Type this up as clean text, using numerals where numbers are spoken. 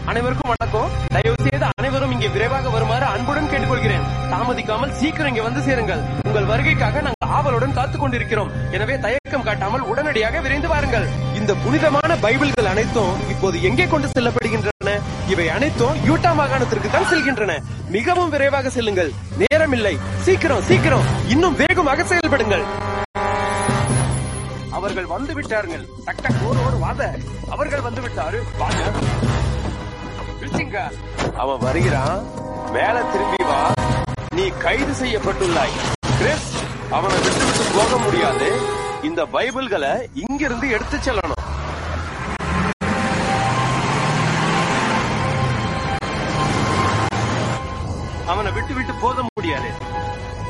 அனைவருக்கும் வணக்கம். தயவு செய்து அனைவரும் இங்கே விரைவாக வருமாறு அன்புடன் கேட்டுக்கொள்கிறேன். தாமதிக்காமல் சீக்கிரம் இங்கே வந்து சேருங்கள். உங்கள் வருகைக்காக நாங்கள் ஆவலுடன் காத்துக் கொண்டிருக்கிறோம். எனவே தயக்கம் காட்டாமல் உடனடியாக விரைந்து வாருங்கள். இந்த புனிதமான பைபிள்கள் அனைத்தும் இப்போது எங்கே கொண்டு செல்லப்படுகின்றன? இவை அனைத்தும் யூட்டா மாகாணத்திற்கு தான் செல்கின்றன. மிகவும் விரைவாக செல்லுங்கள். நேரமில்லை. சீக்கிரம் சீக்கிரம், இன்னும் வேகமாக செயல்படுங்கள். அவர்கள் வந்து விட்டார்கள். சட்ட கோரோடு வாத. அவர்கள் வந்து விட்டாரு. அவன் வருகிறான். மேல திரும்பி வா. நீ கைது செய்யப்பட்டுள்ளாய். கிறிஸ், அவனை விட்டு போக முடியாது. இந்த பைபிள்களை இங்கிருந்து எடுத்து செல்லணும். அவனை விட்டு போக